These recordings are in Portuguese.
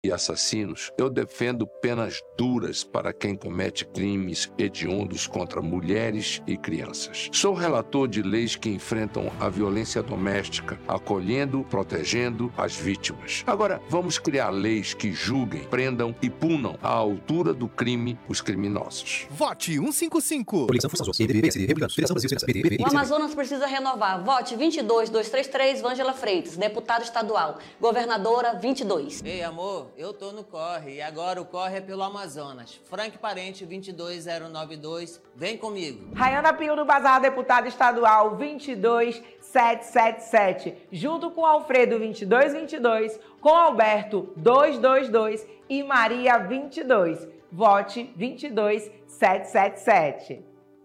e assassinos, eu defendo penas duras para quem comete crimes hediondos contra mulheres e crianças. Sou relator de leis que enfrentam a violência doméstica, acolhendo, protegendo as vítimas. Agora, vamos criar leis que julguem, prendam e punam à altura do crime os criminosos. Vote 155. Coligação Força Azul, PDB, PSDB, Republicanos, Federação Brasil, PDB, O Amazonas precisa renovar. Vote 22233, Vângela Freitas, deputada estadual. Governadora 22. Ei, amor, eu tô no corre e agora o corre é pelo Amazonas. Frank Parente 22092, vem comigo. Rayana Pinho do Bazar, deputada estadual 22777, junto com Alfredo 2222, com Alberto 222 e Maria 22. Vote 22777.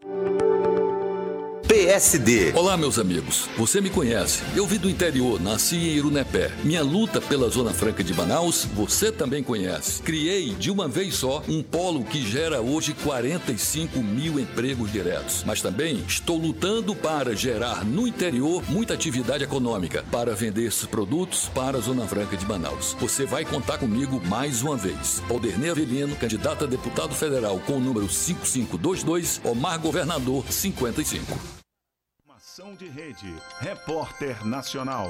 PSD. Olá, meus amigos. Você me conhece. Eu vim do interior, nasci em Irunepé. Minha luta pela Zona Franca de Manaus, você também conhece. Criei, de uma vez só, um polo que gera hoje 45 mil empregos diretos. Mas também estou lutando para gerar no interior muita atividade econômica, para vender esses produtos para a Zona Franca de Manaus. Você vai contar comigo mais uma vez. Alderney Avelino, candidato a deputado federal com o número 5522, Omar Governador 55. Ação de Rede, Repórter Nacional.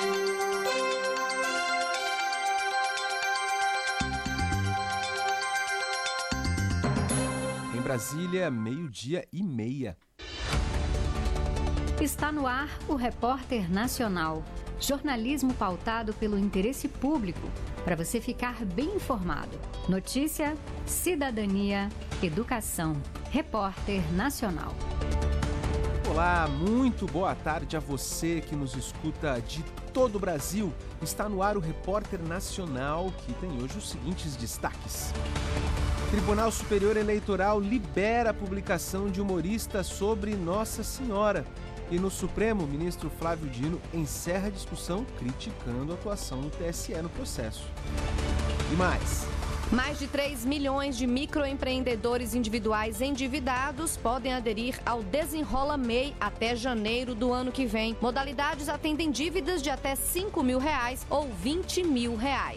Em Brasília, 12:30. Está no ar o Repórter Nacional. Jornalismo pautado pelo interesse público, para você ficar bem informado. Notícia, cidadania, educação. Repórter Nacional. Olá, muito boa tarde a você que nos escuta de todo o Brasil. Está no ar o Repórter Nacional, que tem hoje os seguintes destaques. Tribunal Superior Eleitoral libera a publicação de humorista sobre Nossa Senhora. E no Supremo, o ministro Flávio Dino encerra a discussão criticando a atuação do TSE no processo. E mais de 3 milhões de microempreendedores individuais endividados podem aderir ao Desenrola MEI até janeiro do ano que vem. Modalidades atendem dívidas de até R$5 mil ou R$20 mil.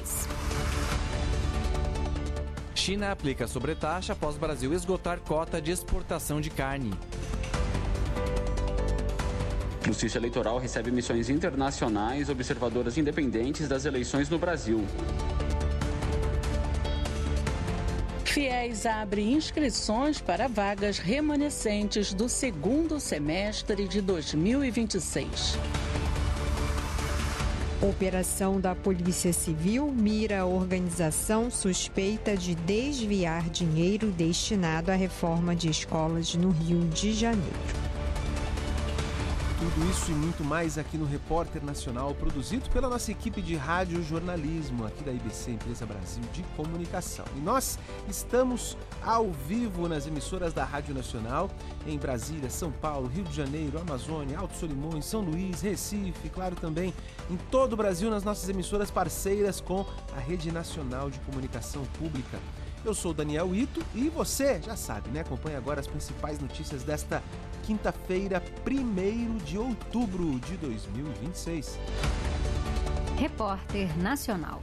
China aplica sobretaxa após Brasil esgotar cota de exportação de carne. Justiça Eleitoral recebe missões internacionais observadoras independentes das eleições no Brasil. FIES abre inscrições para vagas remanescentes do segundo semestre de 2026. Operação da Polícia Civil mira a organização suspeita de desviar dinheiro destinado à reforma de escolas no Rio de Janeiro. Tudo isso e muito mais aqui no Repórter Nacional, produzido pela nossa equipe de rádio jornalismo aqui da IBC, Empresa Brasil de Comunicação. E nós estamos ao vivo nas emissoras da Rádio Nacional, em Brasília, São Paulo, Rio de Janeiro, Amazônia, Alto Solimões, São Luís, Recife, claro também em todo o Brasil nas nossas emissoras parceiras com a Rede Nacional de Comunicação Pública. Eu sou o Daniel Ito e você já sabe, né? Acompanhe agora as principais notícias desta quinta-feira, 1º de outubro de 2026. Repórter Nacional.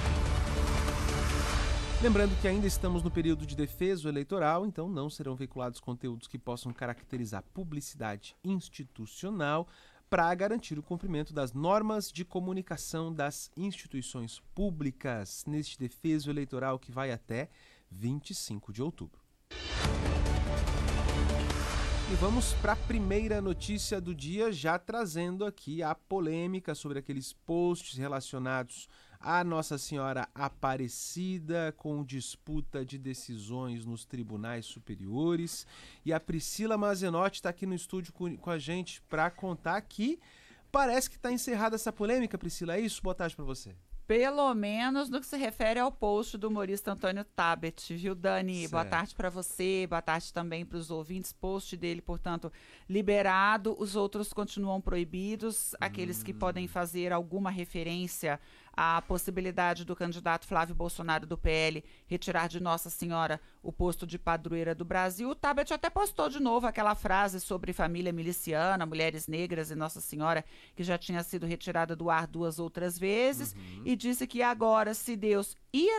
Lembrando que ainda estamos no período de defeso eleitoral, então não serão veiculados conteúdos que possam caracterizar publicidade institucional para garantir o cumprimento das normas de comunicação das instituições públicas neste defeso eleitoral que vai até 25 de outubro. E vamos para a primeira notícia do dia, já trazendo aqui a polêmica sobre aqueles posts relacionados a Nossa Senhora Aparecida com disputa de decisões nos tribunais superiores. E a Priscila Mazenotti está aqui no estúdio com a gente para contar que parece que está encerrada essa polêmica, Priscila. É isso? Boa tarde para você. Pelo menos no que se refere ao post do humorista Antônio Tabet, viu, Dani? Certo. Boa tarde para você, boa tarde também para os ouvintes. Post dele, portanto, liberado. Os outros continuam proibidos. Aqueles que podem fazer alguma referência à possibilidade do candidato Flávio Bolsonaro do PL retirar de Nossa Senhora o posto de padroeira do Brasil. O Tabet até postou de novo aquela frase sobre família miliciana, mulheres negras e Nossa Senhora, que já tinha sido retirada do ar 2 outras vezes, e disse que agora, se Deus ia